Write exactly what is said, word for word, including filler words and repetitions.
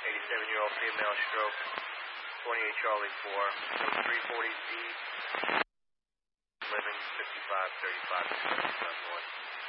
eighty-seven-year-old female, stroke, twenty-eight Charlie four, three forty feet, living fifty-five thirty-five, North.